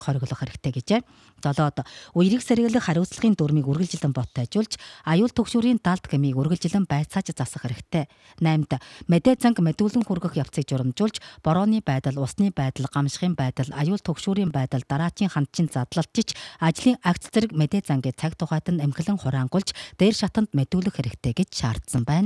хориглох хэрэгтэй гэжээ. 7-д үерийг сэргийлэх хариуцлагын дүрмийг үргэлжилэн бодтойжуулж, аюул түгшүүрийн далд гмийг үргэлжилэн байцааж засах хэрэгтэй. 8-д мэдээ занг мэдүүлэн хүргэх явцыг журамжуулж, борооны байдал, усны байдал, гамшихын байдал, аюул түгшүүрийн байдал, дараачийн хандчин задлалтчиж, ажлын акц зэрэг мэдээ зангийн цаг тухайд нь эмхлэн хураангуулж, дээр шатанд мэдүүлэх хэрэгтэй гэж шаардсан байна.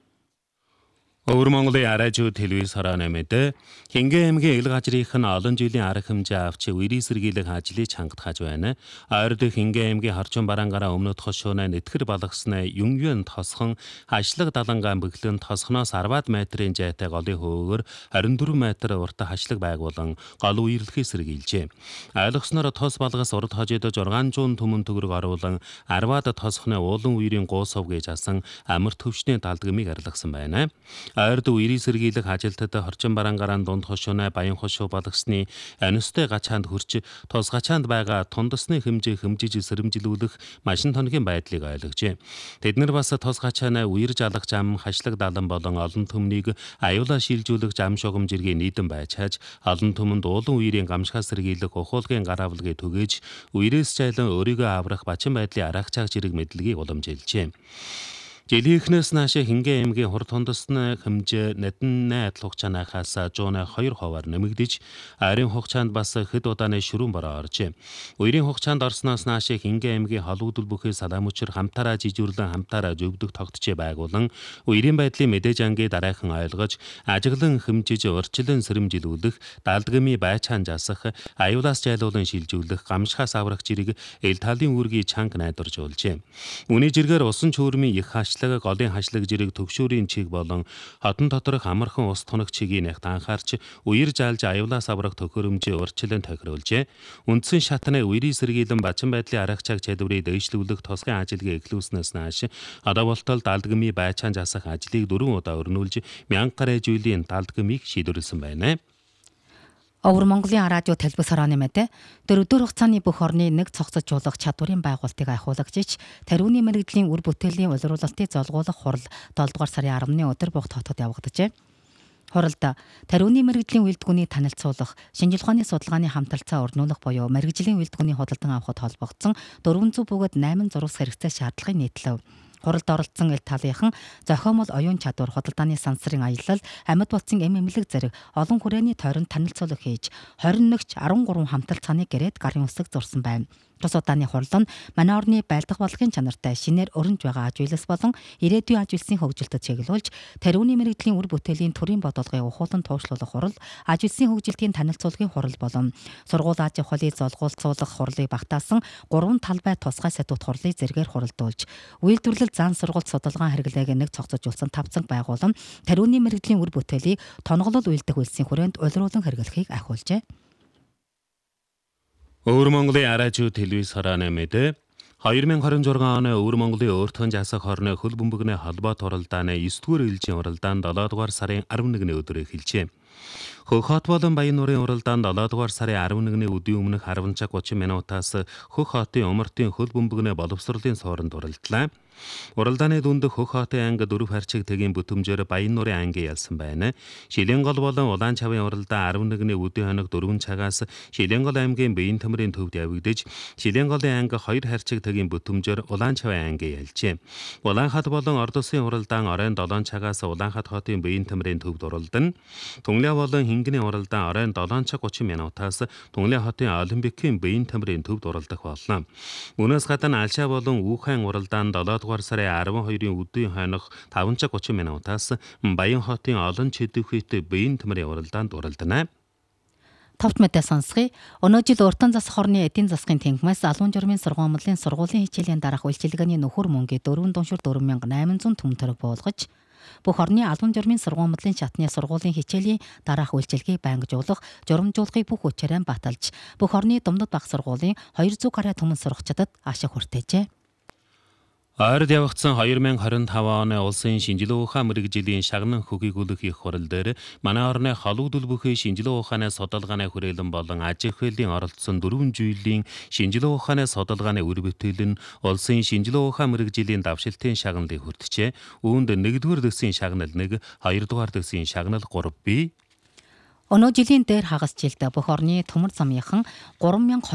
Өвөр Монголын араажууд телевиз харааны мэдээ Хингээ аймгийн ил газрынх нь олон жилийн арга хэмжээ авч үерийн сэргийлэх ажлыг чангатгаж байна. Ойрд Хингээ аймгийн Харчун Барангаараа өмнөд хошуунаа нэтгэр балгаснаа юн тосхон хашлаг далангаа бэглэн тосхноос 10 метрийн зайтай голын хөөгөр 24 метр урт хашлаг байгуулан гол үерлэхийг сэргийлжээ. Ойлгосноор тос балгас урд хожид 600 түмэн төгрөг оруулан 10-ад тосхны уулан үерийн гуусов гэж асан амар төвчний далдгмыг арилгасан байна. Ойрд үерийн сэргийлэх ажилтнад Харчун Барангаараа дунд хошуунаа баян хошуу балгасны аностой гачаанд хүрч тос гачаанд байгаа тундасны хэмжээ хэмжиж сэрэмжилүүлэх машин тоногийн байдлыг ойлгожээ. Тэд нар бас тос гачаанаа үер жалах зам, хашлаг далан болон олон төмнийг аюулаа шилжүүлэх зам шугам жиргээ нийтэн байчааж олон төмөнд уулан үерийн гамшгаа сэргийлэх ухуулгын гар авлагыг түгээж үерээс жайлан өөрийгөө аврах бачин байдлын аргач зэрэг мэдлэгийг уламжилжээ. Жилийнхнээс нааш Хингээ аймгийн хурд тундасны хэмжээ нэдэн найдал хугацаанаас 102% нэмэгдэж, ойрын хугацаанд бас хэд удааны шүрүүн бороо оржээ. Үерийн хугацаанд орсноос нааш Хингээ аймгийн холбогдол бүхий салаамучир хамтаараа жижүүрлэн хамтаараа зөвдөх тогтчээ байгуулан үерийн байдлын мэдээж ангийн дараахан ойлгож, ажиглан хэмжиж урьдчилан сэрэмжилүүлэх, далдгмийн байчаан засах, аюулаас жайлуулан шилжүүлэх, гамшихаас аврах зэрэг ил талын үүргийг чанга найдваржуулжээ. Үүний зэргээр усан чөөрмийн их голын хашлаг зэрэг төгшүүрийн чиг болон хотон доторх амархан ус тунах чигийг нягт анхаарч үер заалж аюулаас аврах төхөөрөмжийн урьдчилан тохируулжээ. Үндсэн шатны үерийн сэргийлэн бачин байдлын аргач чадварыг дэвшлүүлэх тусгай ажлыг эхлүүлснээс нааш одоо болтол далдгмийн байчаан засах ажлыг 4 удаа өрнүүлж 1000 гаруй жилийн далдгмийг шийдвэрлсэн байна. Өвөр Монголын радио телевиз харааны мэдээ өдөр хугацааны бүх орны нэг цогцолжуулах чадварын байгуулалтыг ахиулагжиж, тариуны мэрэгжлийн үр бүтээлийн улируулалтыг золгуулах хурал 7 дугаар сарын 10-ны өдөр Богд хотод явагдажээ. Хуралд тариуны мэрэгжлийн үйлдвэрийг танилцуулах, шинжлэх ухааны судалгааны хамталцаа өрнүүлэх буюу мэрэгжлийн үйлдвэрийг худалдан авахд холбогдсон 400 бөгөөд 8 зурвас хэрэгцээ шаардлагыг нийтлэв. Хуралд оролцсон ил талынхан зохиомол оюун чадвар, худалдааны сансрын аялал, амьд бодсын эмэмлэг зэрэг олон хүрээний тойронд танилцуулга хийж 21-ч 13 хамталцааны гэрээд гарын үсэг зурсан байна. Тус удааны хурал нь манай орны байлдах бодлогын чанартай шинээр өрнж байгаа аж үйлс болон ирээдүйн аж үйлсийн хөгжилдөд чиглүүлж, тариуны мэрэгжлийн үр бүтээлийн төрийн бодлогыг ухуулан туушлуулах хурал, аж үйлсийн хөгжилтийн танилцуулгын хурал болон сургууль аж ахуйлыг золгуулцуулах хурлыг багтаасан 3 талбай тусгай сэтгүүт хурлыг зэргээр хуралдуулж, үйлдвэрлэл зан сургалт судалгаан хэрэглээг нэг цогцолжуулсан 5 цаг байгуулан тариуны мэрэгжлийн үр бүтээлийг тоноглол үйлдэх үйлсийн хүрээнд улируулан хэрэглэхийг ахиулжээ. Өвөр Монголын араажууд телевиз харааны мэдээ 2026 оны Өвөр Монголын өөртөө засах хорны хөл бөмбөгний холбоот уралдааны 9-р ээлжийн уралдаанд 7 дугаар сарын 11-ний өдөр эхэлжээ. Хөх хот болон Баян нуурын уралдаанд 7 дугаар сарын 11-ний өдийн өмнөх 10 цаг 30 минутаас Хөх хотын умартын хөл бөмбөгний боловсролын суурьнд уралдлаа. Уралдааны дунд Хөх хотын анги 4 харчиг тэгийн бүтэмжээр Баян нуурын анги ялсан байна. Шилэн гол болон Улаан чавын уралдаан 11-ний өдийн хоног 4 цагаас Шилэн гол аймгийн Биен төмрийн төвд явагдаж, Шилэн голын анги 2 харчиг тэгийн бүтэмжээр Улаан чавын анги ялжээ. Улаан хот болон Орд улсын уралдаан оройн 7 цагаас Улаан хот хотын Биен төмрийн төвд уралдана. Түнлээ болон Хингний уралдаан оройн 7 цаг 30 минутаас Түнлээ хотын Олимпикийн Биен төмрийн төвд уралдах болно. Үүнээс гадна Алшаа болон Үүхэн уралдаан 7 дугаар сарын 12-ийн өдийн хойнох 5 цаг 30 минутаас Баян хотын олон чидэвхийт Биен төмрийн уралдаанд уралдана. Товт мэдээ сонсгоё. Өнөө жил уртан засах хорны эдийн засгийн тэнгмээс алуун журмын сургуулийн сургуулийн хичээлийн дараах үйлчилгээний нөхөр мөнгө 4 дуншир 4800 түмэн төгрөг буулгаж, бүх орны алуун журмын сургуулийн шатны сургуулийн хичээлийн дараах үйлчилгээг байнгажуулах, журамжуулахыг бүх хүчээрээ баталж, бүх орны думдад бага сургуулийн 200 гаруй түмэн сурагчдад ашиг хүртээжээ. Ойрд явагдсан 2025 оны улсын шинжилгээ ухаан мэрэгжлийн шагнан хөгжүүлэх их хурал дээр манай орны холбогдол бүхий шинжилгээ ухааны судалгааны хүрээлэн болон аж ахуйн оролцсон 4 жилийн шинжилгээ ухааны судалгааны үр бүтээл нь улсын шинжилгээ ухаан мэрэгжлийн давшилтын шагналыг хүртжээ. Үүнд 1-р дэсийн шагнал 1, 2-р дэсийн шагнал 3 бий. Өнөө жилийн дээр хагас жилд бүх орны төмөр замынхан 3,000